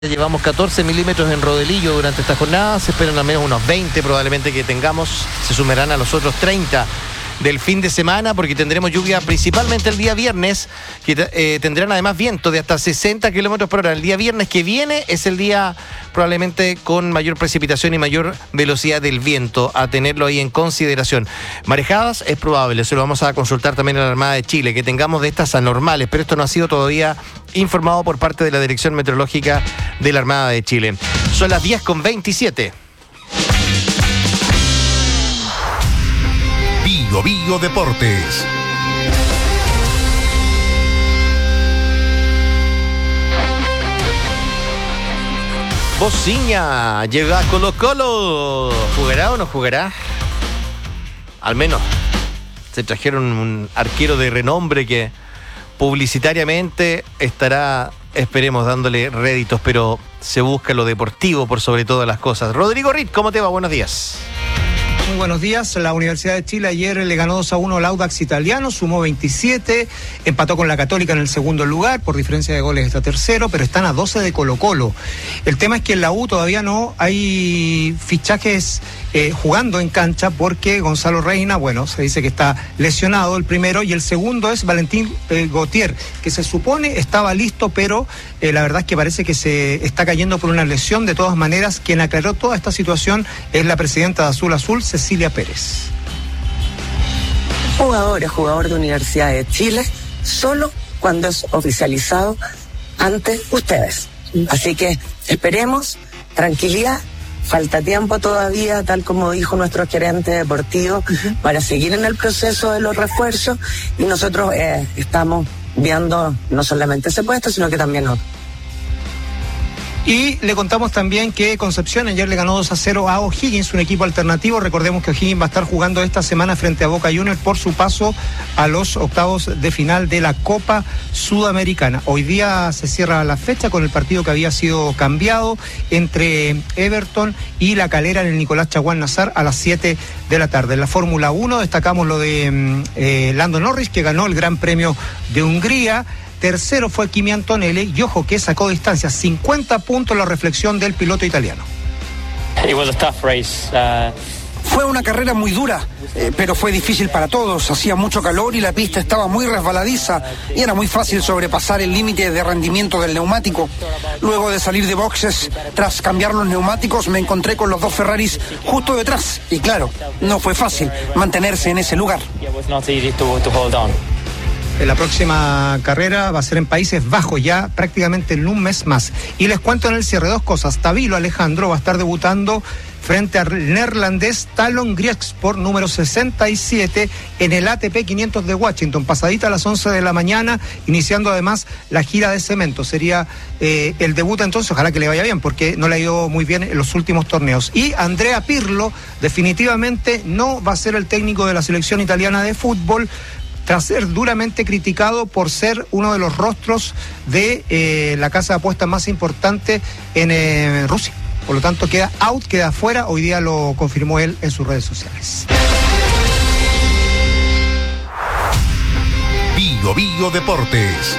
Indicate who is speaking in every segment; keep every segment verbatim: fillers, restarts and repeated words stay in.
Speaker 1: Llevamos catorce milímetros en Rodelillo durante esta jornada, se esperan al menos unos veinte probablemente que tengamos, se sumarán a los otros treinta del fin de semana porque tendremos lluvia principalmente el día viernes, que eh, tendrán además viento de hasta sesenta kilómetros por hora. El día viernes que viene es el día probablemente con mayor precipitación y mayor velocidad del viento, a tenerlo ahí en consideración. Marejadas es probable, se lo vamos a consultar también a la Armada de Chile, que tengamos de estas anormales, pero esto no ha sido todavía informado por parte de la Dirección Meteorológica de la Armada de Chile. Son las diez con veintisiete.
Speaker 2: Bio Bio Deportes.
Speaker 1: Bociña llega a Colo Colo. ¿Jugará o no jugará? Al menos se trajeron un arquero de renombre que publicitariamente estará, esperemos, dándole réditos, pero se busca lo deportivo por sobre todas las cosas. Rodrigo Ritt, ¿cómo te va? Buenos días.
Speaker 3: Muy buenos días. La Universidad de Chile ayer le ganó dos a uno al Audax Italiano, sumó veintisiete, empató con la Católica en el segundo lugar, por diferencia de goles está tercero, pero están a doce de Colo Colo. El tema es que en la U todavía no hay fichajes eh, jugando en cancha porque Gonzalo Reina, bueno, se dice que está lesionado el primero, y el segundo es Valentín eh, Gautier, que se supone estaba listo, pero eh, la verdad es que parece que se está cayendo por una lesión. De todas maneras, quien aclaró toda esta situación es la presidenta de Azul Azul, Cecilia Pérez.
Speaker 4: Jugador es jugador de Universidad de Chile solo cuando es oficializado ante ustedes. Así que esperemos, tranquilidad, falta tiempo todavía, tal como dijo nuestro gerente deportivo, uh-huh. para seguir en el proceso de los refuerzos, y nosotros eh, estamos viendo no solamente ese puesto, sino que también otro.
Speaker 3: Y le contamos también que Concepción ayer le ganó dos a cero a O'Higgins, un equipo alternativo. Recordemos que O'Higgins va a estar jugando esta semana frente a Boca Juniors por su paso a los octavos de final de la Copa Sudamericana. Hoy día se cierra la fecha con el partido que había sido cambiado entre Everton y La Calera en el Nicolás Chaguán Nazar a las siete de la tarde. En la Fórmula uno destacamos lo de eh, Lando Norris, que ganó el Gran Premio de Hungría. Tercero fue Kimi Antonelli, y ojo que sacó distancia, cincuenta puntos la reflexión del piloto italiano.
Speaker 5: It was a tough race. Uh...
Speaker 6: Fue una carrera muy dura, eh, pero fue difícil para todos. Hacía mucho calor y la pista estaba muy resbaladiza y era muy fácil sobrepasar el límite de rendimiento del neumático. Luego de salir de boxes, tras cambiar los neumáticos, me encontré con los dos Ferraris justo detrás. Y claro, no fue fácil mantenerse en ese lugar.
Speaker 3: La próxima carrera va a ser en Países Bajos, ya prácticamente en un mes más. Y les cuento en el cierre dos cosas. Tabilo Alejandro va a estar debutando frente al neerlandés Talon Griekspor, número sesenta y siete, en el A T P quinientos de Washington, pasadita a las once de la mañana, iniciando además la gira de cemento. Sería eh, el debut entonces, ojalá que le vaya bien, porque no le ha ido muy bien en los últimos torneos. Y Andrea Pirlo definitivamente no va a ser el técnico de la selección italiana de fútbol, tras ser duramente criticado por ser uno de los rostros de eh, la casa de apuestas más importante en eh, Rusia. Por lo tanto, queda out, queda fuera. Hoy día lo confirmó él en sus redes sociales.
Speaker 2: Bio Bio Deportes.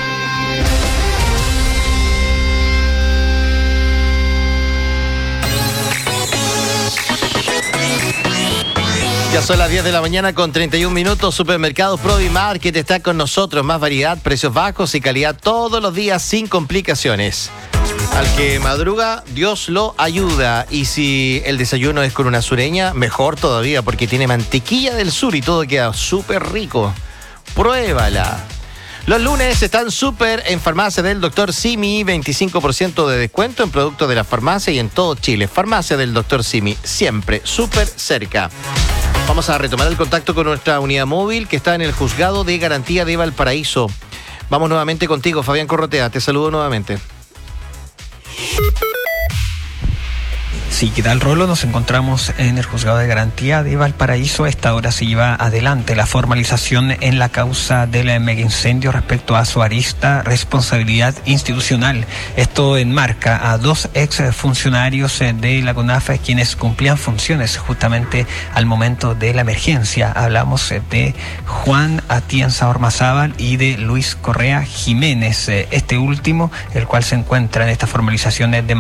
Speaker 1: Ya son las diez de la mañana con treinta y un minutos. Supermercados Provi Market está con nosotros. Más variedad, precios bajos y calidad todos los días sin complicaciones. Al que madruga, Dios lo ayuda. Y si el desayuno es con una sureña, mejor todavía, porque tiene mantequilla del sur y todo queda súper rico. Pruébala. Los lunes están súper en Farmacia del Doctor Simi, veinticinco por ciento de descuento en productos de la farmacia y en todo Chile. Farmacia del Doctor Simi, siempre súper cerca. Vamos a retomar el contacto con nuestra unidad móvil que está en el Juzgado de Garantía de Valparaíso. Vamos nuevamente contigo, Fabián Corrotea. Te saludo nuevamente.
Speaker 7: Sí, ¿qué tal, Rolo? Nos encontramos en el Juzgado de Garantía de Valparaíso. A esta hora se lleva adelante la formalización en la causa del megaincendio respecto a su arista responsabilidad institucional. Esto enmarca a dos exfuncionarios de la CONAF quienes cumplían funciones justamente al momento de la emergencia. Hablamos de Juan Atienza Ormazábal y de Luis Correa Jiménez. Este último, el cual se encuentra en esta formalización de